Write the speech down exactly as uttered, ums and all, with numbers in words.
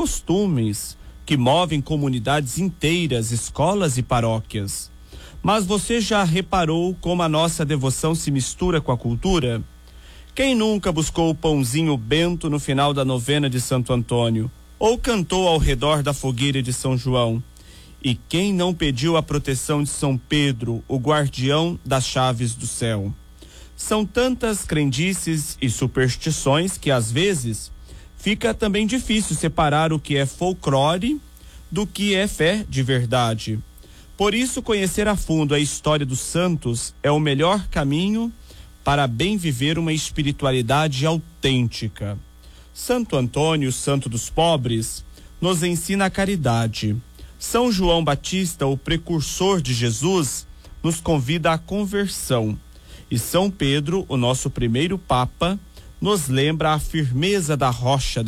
costumes que movem comunidades inteiras, escolas e paróquias. Mas você já reparou como a nossa devoção se mistura com a cultura? Quem nunca buscou o pãozinho bento no final da novena de Santo Antônio? Ou cantou ao redor da fogueira de São João? E quem não pediu a proteção de São Pedro, o guardião das chaves do céu? São tantas crendices e superstições que, às vezes, fica também difícil separar o que é folclore do que é fé de verdade. Por isso, conhecer a fundo a história dos santos é o melhor caminho para bem viver uma espiritualidade autêntica. Santo Antônio, santo dos pobres, nos ensina a caridade. São João Batista, o precursor de Jesus, nos convida à conversão. E São Pedro, o nosso primeiro Papa, nos lembra a firmeza da rocha